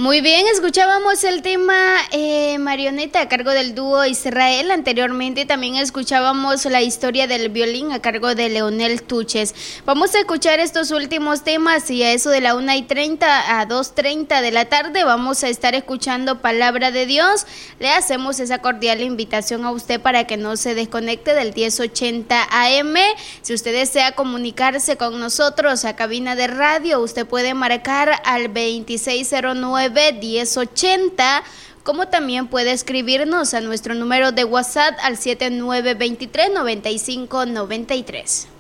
Muy bien, escuchábamos el tema Marioneta a cargo del dúo Israel. Anteriormente también escuchábamos la historia del violín a cargo de Leonel Tuches. Vamos a escuchar estos últimos temas y a eso de la 1:30 a 2:30 de la tarde vamos a estar escuchando Palabra de Dios. Le hacemos esa cordial invitación a usted para que no se desconecte del 1080 AM. Si usted desea comunicarse con nosotros a cabina de radio, usted puede marcar al 2609-1080, como también puede escribirnos a nuestro número de WhatsApp al 7923-9593.